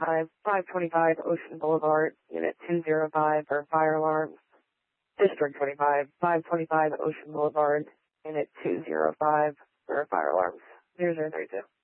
525 Ocean Boulevard, Unit 205 for fire alarms. District 25, 525 Ocean Boulevard, Unit 205 for fire alarms. 0032.